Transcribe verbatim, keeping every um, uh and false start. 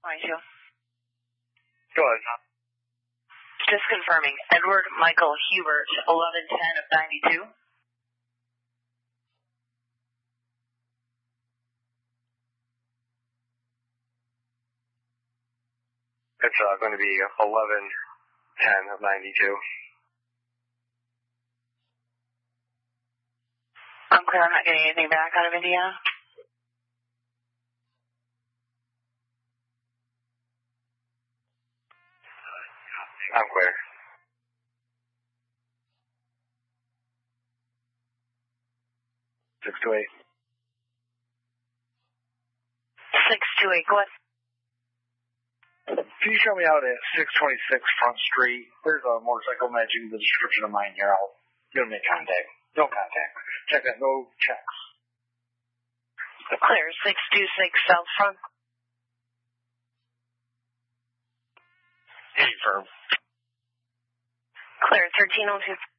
ninety-two. Go ahead. Just confirming. Edward Michael Hubert, eleven ten of ninety-two. It's uh, going to be eleven ten of ninety-two. I'm clear. I'm not getting anything back out of Indiana. I'm clear. Six two eight. Six two eight. Go ahead. Can you show me out at six twenty-six Front Street? There's a motorcycle matching the description of mine here. I'll give me contact. No contact. Check that. No checks. Clear. six two six South Front. Confirm. Clear. thirteen oh two.